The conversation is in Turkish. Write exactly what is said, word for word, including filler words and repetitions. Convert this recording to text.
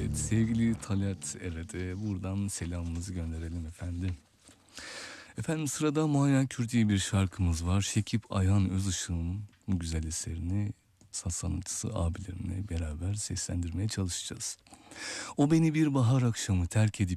Evet sevgili Talat, evet e, buradan selamımızı gönderelim efendim. Efendim sırada Maya Kür diye bir şarkımız var. Şekip Ayhan Özışık'ın bu güzel eserini saz sanatçısı abilerimle beraber seslendirmeye çalışacağız. O beni bir bahar akşamı terk edip